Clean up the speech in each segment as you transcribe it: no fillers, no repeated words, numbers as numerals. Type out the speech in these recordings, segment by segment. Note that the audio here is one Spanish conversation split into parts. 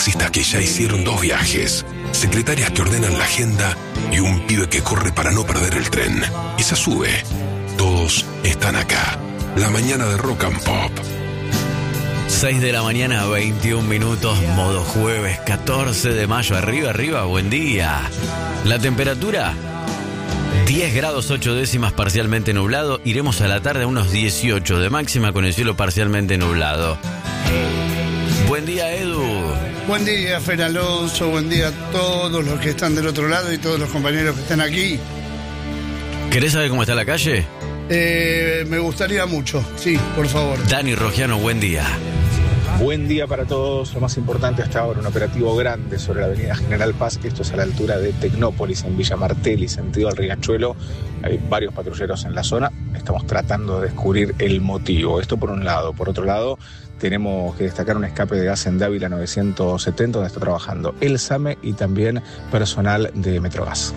taxistas que ya hicieron 2 viajes, secretarias que ordenan la agenda y un pibe que corre para no perder el tren. Y se sube. Todos están acá. La mañana de Rock and Pop. 6 de la mañana, 21 minutos, modo jueves, 14 de mayo. Arriba, buen día. La temperatura, 10 grados 8 décimas, parcialmente nublado. Iremos a la tarde a unos 18 de máxima con el cielo parcialmente nublado. Buen día, Edu. Buen día, Fer Alonso. Buen día a todos los que están del otro lado y todos los compañeros que están aquí. ¿Querés saber cómo está la calle? Me gustaría mucho, sí, por favor. Dani Rogiano, buen día. Buen día para todos. Lo más importante hasta ahora, un operativo grande sobre la avenida General Paz. Esto es a la altura de Tecnópolis, en Villa Martelli, sentido al Riachuelo. Hay varios patrulleros en la zona. Estamos tratando de descubrir el motivo. Esto por un lado. Por otro lado, tenemos que destacar un escape de gas en Dávila 970, donde está trabajando el SAME y también personal de Metrogas.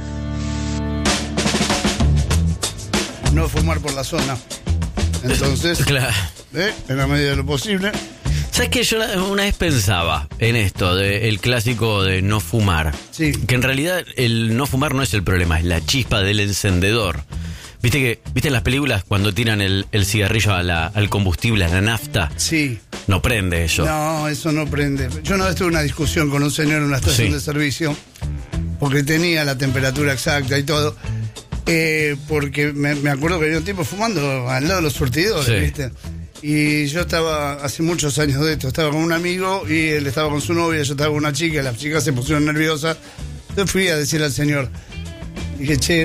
No fumar por la zona. Entonces, Claro. en la medida de lo posible. ¿Sabes qué? Yo una vez pensaba en esto, el clásico de no fumar. Sí. Que en realidad el no fumar no es el problema, es la chispa del encendedor. ¿Viste en las películas cuando tiran el cigarrillo al combustible, a la nafta? Sí. No prende eso. No, eso no prende. Yo una vez tuve una discusión con un señor en una estación Sí. de servicio, porque tenía la temperatura exacta y todo. Porque me acuerdo que había un tipo fumando al lado de los surtidores, Sí. ¿viste? Y yo estaba, hace muchos años de esto, estaba con un amigo y él estaba con su novia, yo estaba con una chica, las chicas se pusieron nerviosas. Entonces fui a decirle al señor, dije, che,